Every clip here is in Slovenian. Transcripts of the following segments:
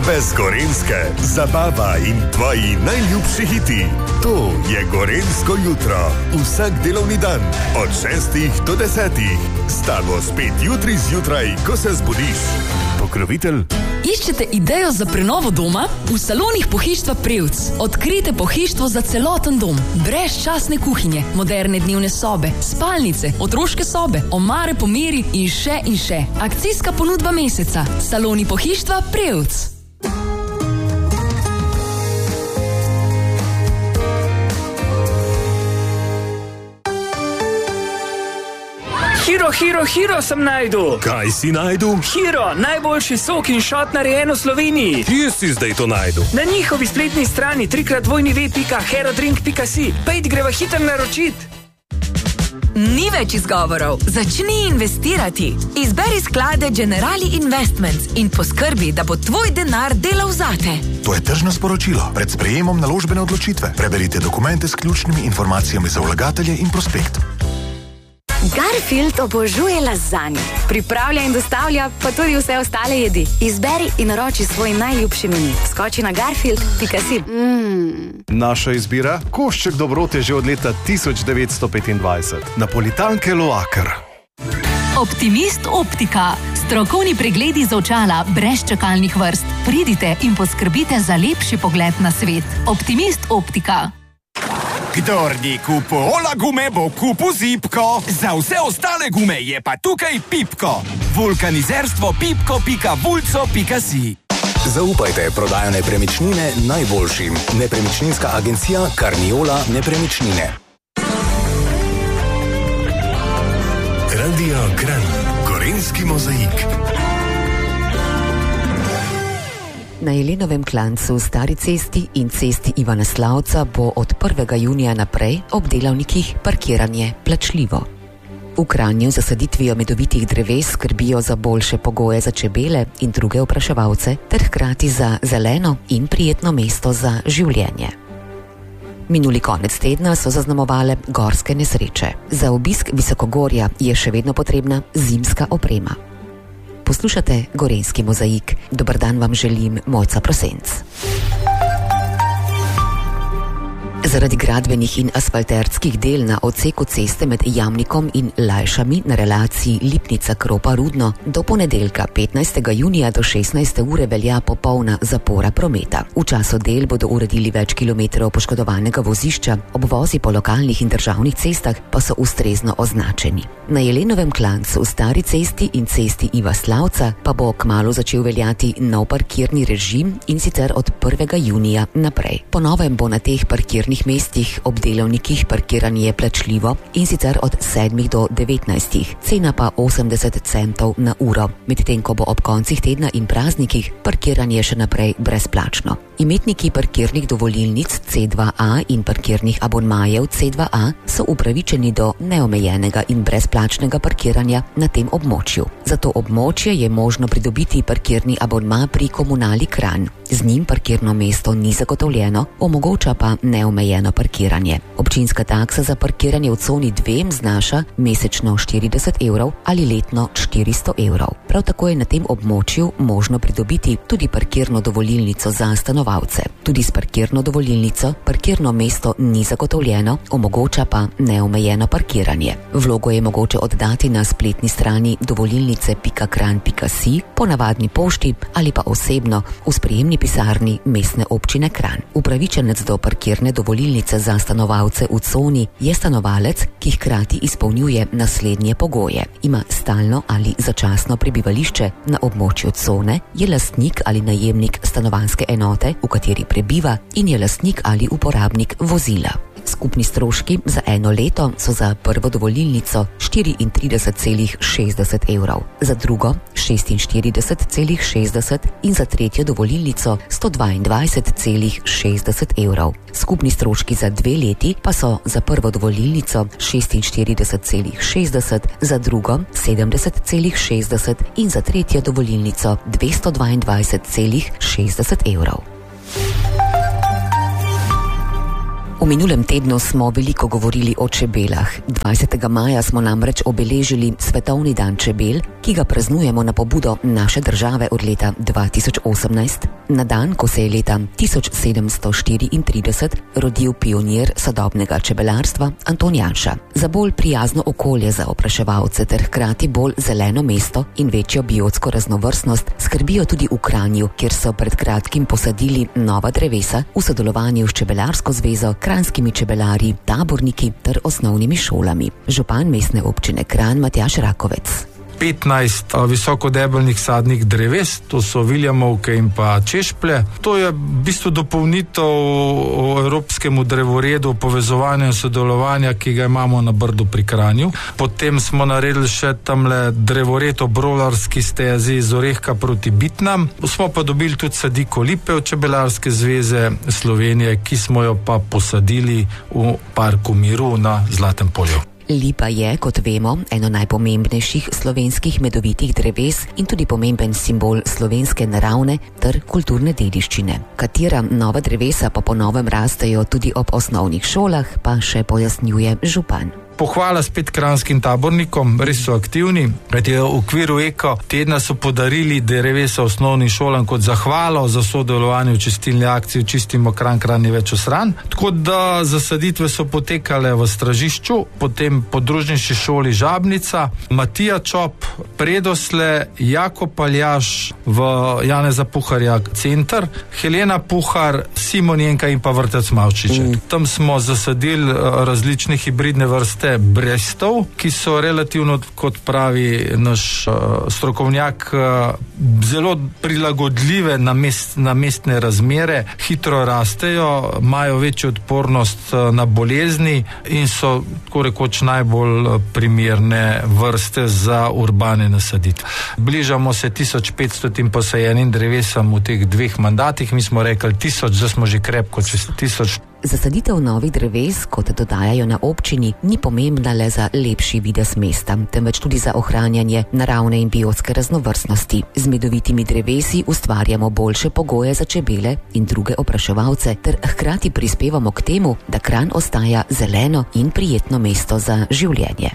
brez Gorenjske, zabava in tvoji najljubši hiti. To je Gorenjsko jutro. Vsak delovni dan od 6 do 10. Stalo spet jutri zjutraj, ko se zbudiš. Pokrovitelj. Iščete idejo za prenovo doma? V salonih Pohištva Prevc odkrijte pohištvo za celoten dom. Brezčasne kuhinje, moderne dnevne sobe, spalnice, otroške sobe, omare po meri in še in še. Akcijska ponudba meseca. Saloni Pohištva Prevc. Hiro sem najdu. Kaj si najdu? Hiro, najboljši sok in šot narejen v Sloveniji. Kje si zdaj to najdu? Na njihovi spletni strani www.herodrink.si. Pejdi, greva hitro naročit. Ni več izgovorov. Začni investirati. Izberi sklade Generali Investments in poskrbi, da bo tvoj denar delal zate. To je tržno sporočilo. Pred sprejemom naložbene odločitve. Preberite dokumente s ključnimi informacijami za vlagatelje in prospekt. Garfield obožuje lazanjo. Pripravlja in dostavlja pa tudi vse ostale jedi. Izberi in naroči svoj najljubši meni. Skoči na garfield.si. Naša izbira? Košček dobrote že od leta 1925. Napolitanke Loaker. Optimist Optika. Strokovni pregledi za očala brez čakalnih vrst. Pridite in poskrbite za lepši pogled na svet. Optimist Optika. Kdor ni kupu Ola gume, bo kupu Zipko. Za vse ostale gume je pa tukaj Pipko. Vulkanizerstvo pipko.vulco.si. Zaupajte prodajo nepremičnine najboljšim. Nepremičninska agencija Carniola Nepremičnine. Radio Kranj. Gorenjski mozaik. Na Jelenovem klancu, Stari cesti in cesti Ivana Slavca bo od 1. junija naprej ob delavnikih parkiranje plačljivo. V Kranju za saditvijo medovitih dreves skrbijo za boljše pogoje za čebele in druge opraševalce ter hkrati za zeleno in prijetno mesto za življenje. Minuli konec tedna so zaznamovale gorske nesreče. Za obisk visokogorja je še vedno potrebna zimska oprema. Poslušate Gorenjski mozaik. Dober dan vam želim, Mojca Prosenc. Zaradi gradbenih in asfalterskih del na odseku ceste med Jamnikom in Lajšami na relaciji Lipnica-Kropa-Rudno do ponedeljka 15. junija do 16. ure velja popolna zapora prometa. V času del bodo uredili več kilometrov poškodovanega vozišča, obvozi po lokalnih in državnih cestah pa so ustrezno označeni. Na Jelenovem klancu, Stari cesti in cesti Iva Slavca pa bo kmalu začel veljati nov parkirni režim in sicer od 1. junija naprej. Po novem bo na teh parkirnih mestih ob delavnikih parkiranje plačljivo in sicer od 7 do 19, cena pa 80 centov na uro, medtem ko bo ob koncih tedna in praznikih parkiranje še naprej brezplačno. Imetniki parkirnih dovolilnic C2A in parkirnih abonmajev C2A so upravičeni do neomejenega in brezplačnega parkiranja na tem območju. Za to območje je možno pridobiti parkirni abonma pri Komunali Kranj. Z njim parkirno mesto ni zagotovljeno, omogoča pa neomejeno parkiranje. Občinska taksa za parkiranje v coni 2 znaša mesečno 40 evrov ali letno 400 evrov. Prav tako je na tem območju možno pridobiti tudi parkirno dovolilnico za stanovalce. Tudi s parkirno dovolilnico parkirno mesto ni zagotovljeno, omogoča pa neomejeno parkiranje. Vlogo je mogoče oddati na spletni strani dovolilnice.kranj.si, po navadni pošti ali pa osebno v sprejemni pisarni Mestne občine Kranj. Upravičenec do parkirne dovolilnice za stanovalce v coni je stanovalec, ki hkrati izpolnjuje naslednje pogoje. Ima stalno ali začasno prebivališče na območju cone, je lastnik ali najemnik stanovanjske enote, v kateri prebiva, in je lastnik ali uporabnik vozila. Skupni stroški za eno leto so za prvo dovolilnico 34,60 evrov, za drugo 46,60 in za tretjo dovolilnico 122,60 evrov. Skupni stroški za 2 leti pa so za prvo dovolilnico 46,60, za drugo 70,60 in za tretjo dovolilnico 222,60 evrov. V minulem tednu smo veliko govorili o čebelah. 20. maja smo namreč obeležili Svetovni dan čebel, ki ga praznujemo na pobudo naše države od leta 2018. Na dan, ko se je leta 1734 rodil pionir sodobnega čebelarstva Anton Janša. Za bolj prijazno okolje za opraševalce ter hkrati bolj zeleno mesto in večjo biotsko raznovrstnost skrbijo tudi v Kranju, kjer so pred kratkim posadili nova drevesa v sodelovanju s Čebelarsko zvezo, kranjskimi čebelarji, taborniki ter osnovnimi šolami. Župan mestne občine Kranj Matjaž Rakovec. 15 visokodebelnih sadnih dreves, to so viljamovke in pa češplje. To je v bistvu dopolnitev evropskemu drevoredu povezovanja in sodelovanja, ki ga imamo na Brdu pri Kranju. Potem smo naredili še tamle drevored ob rolarski stezi iz Orehka proti Bitnam. Smo pa dobili tudi sadiko lipe od Čebelarske zveze Slovenije, ki smo jo pa posadili v parku Miru na Zlatem polju. Lipa je, kot vemo, eno najpomembnejših slovenskih medovitih dreves in tudi pomemben simbol slovenske naravne ter kulturne dediščine. Katera nova drevesa pa po novem rastejo tudi ob osnovnih šolah, pa še pojasnjuje župan. Pohvala spet kranjskim tabornikom, res so aktivni, kajti v okviru Eko tedna so podarili drevesa osnovnim šolam kot zahvalo za sodelovanje v čistilni akciji Čistimo Kranj, Kranj ni več osran. Tako da zasaditve so potekale v Stražišču, potem podružniški šoli Žabnica, Matija Čop, Predosle, Jako Paljaš v Janeza Puharja center, Helena Puhar, Simonjenka in pa vrtec Mavčiček. Tam smo zasadili različne hibridne vrste brestov, ki so relativno, kot pravi naš strokovnjak, zelo prilagodljive na mestne razmere, hitro rastejo, imajo večjo odpornost na bolezni in so tako rekoč najbolj primerne vrste za urbane nasaditve. Bližamo se 1500 posajenim drevesom v teh 2 mandatih, mi smo rekli 1000, zdaj smo že krepko čez 1000. Zasaditev novih dreves, kot dodajajo na občini, ni pomembna le za lepši videz mesta, temveč tudi za ohranjanje naravne in biotske raznovrstnosti. Z medovitimi drevesi ustvarjamo boljše pogoje za čebele in druge opraševalce ter hkrati prispevamo k temu, da Kranj ostaja zeleno in prijetno mesto za življenje.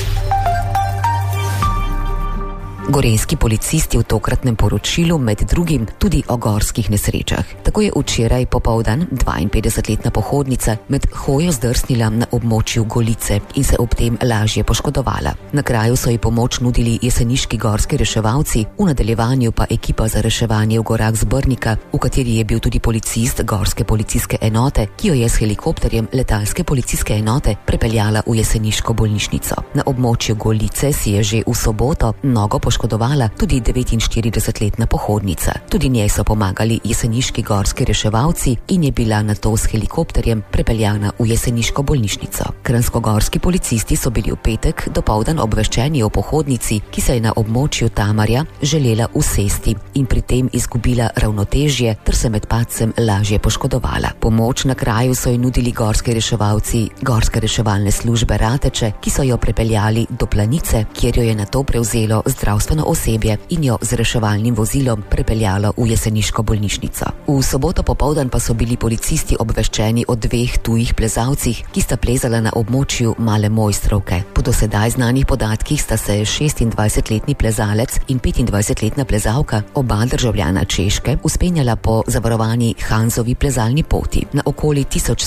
Gorenjski policisti v tokratnem poročilu med drugim tudi o gorskih nesrečah. Tako je včeraj popoldan 52-letna pohodnica med hojo zdrsnila na območju Golice in se ob tem lažje poškodovala. Na kraju so ji pomoč nudili jeseniški gorski reševalci, v nadaljevanju pa ekipa za reševanje v gorah Zbrnika, v kateri je bil tudi policist gorske policijske enote, ki jo je s helikopterjem letalske policijske enote prepeljala v jeseniško bolnišnico. Na območju Golice si je že v soboto nogo poškodovala tudi 49-letna pohodnica. Tudi njej so pomagali jeseniški gorski reševalci in je bila nato s helikopterjem prepeljana v jeseniško bolnišnico. Kranjskogorski policisti so bili v petek dopoldan obveščeni o pohodnici, ki se je na območju Tamarja želela usesti in pri tem izgubila ravnotežje ter se med padcem lažje poškodovala. Pomoč na kraju so ji nudili gorski reševalci Gorske reševalne službe Rateče, ki so jo prepeljali do Planice, kjer jo je nato prevzelo zdravstveno osebje in jo z reševalnim vozilom prepeljalo v jeseniško bolnišnico. V soboto popoldan pa so bili policisti obveščeni o 2 tujih plezalcih, ki sta plezala na območju Male Mojstrovke. Po dosedaj znanih podatkih sta se 26-letni plezalec in 25-letna plezalka, oba državljana Češke, uspenjala po zavarovani Hanzovi plezalni poti. Na okoli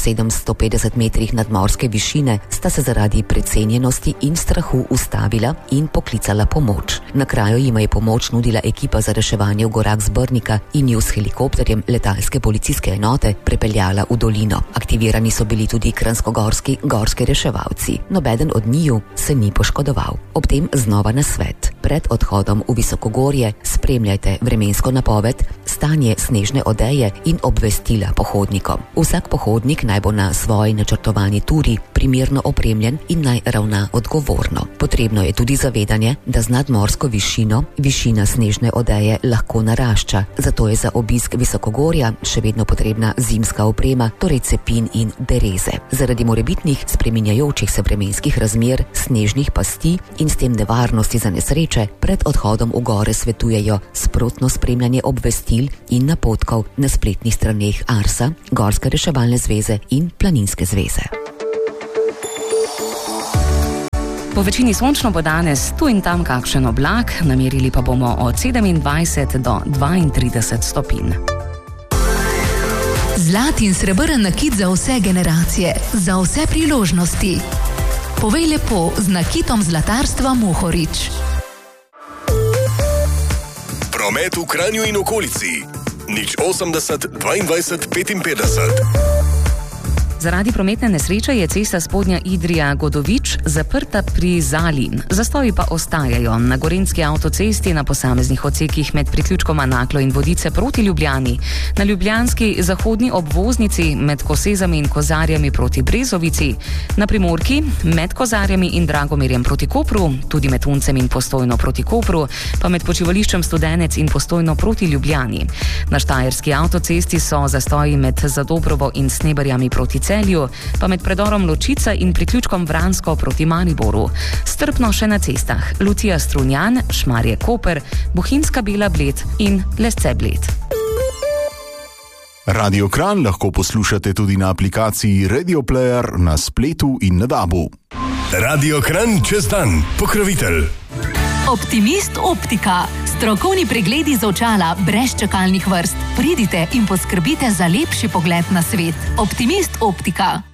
1750 metrih nadmorske višine sta se zaradi precenjenosti in strahu ustavila in poklicala pomoč. Na kraju jima je pomoč nudila ekipa za reševanje v gorah Zbrnika in ju s helikopterjem letalske policijske enote prepeljala v dolino. Aktivirani so bili tudi kranjskogorski gorski reševalci. Nobeden od njiju se ni poškodoval. Ob tem znova nasvet. Pred odhodom v Visokogorje spremljajte vremensko napoved, stanje snežne odeje in obvestila pohodnikom. Vsak pohodnik naj bo na svoji načrtovani turi primerno opremljen in naj ravna odgovorno. Potrebno je tudi zavedanje, da z nadmorsko višina snežne odeje lahko narašča, zato je za obisk Visokogorja še vedno potrebna zimska oprema, torej cepin in dereze. Zaradi morebitnih spreminjajočih se vremenskih razmer, snežnih pasti in s tem nevarnosti za nesreče, pred odhodom v gore svetujejo sprotno spremljanje obvestil in napotkov na spletnih straneh Arsa, Gorske reševalne zveze in Planinske zveze. Po večini sončno bo danes tu in tam kakšen oblak, namerili pa bomo od 27 do 32 stopinj. Zlat in srebrn nakit za vse generacije, za vse priložnosti. Povej lepo z nakitom zlatarstva Mohorič. Promet v Kranju in okolici. 080 22 55. Zaradi prometne nesreče je cesta Spodnja Idrija-Godovič zaprta pri Zali. Zastoji pa ostajajo na gorenjski avtocesti na posameznih odsekih med priključkoma Naklo in Vodice proti Ljubljani, na ljubljanski zahodni obvoznici med Kosezami in Kozarjami proti Brezovici, na Primorki med Kozarjami in Dragomirjem proti Kopru, tudi med Uncem in Postojno proti Kopru, pa med počivališčem Studenec in Postojno proti Ljubljani. Na štajerski avtocesti so zastoji med Zadobrovo in Sneberjami proti Celju, pa med predorom Ločica in priključkom Vransko proti Mariboru. Strpno še na cestah Lucija Strunjan, Šmarje Koper, Bohinjska Bela Bled in Lesce Bled. Radio Kranj lahko poslušate tudi na aplikaciji Radio Player na spletu in na DAB-u. Radio Kranj čez dan, pokrovitelj. Optimist optika. Strokovni pregledi z očala brez čakalnih vrst. Pridite in poskrbite za lepši pogled na svet. Optimist optika.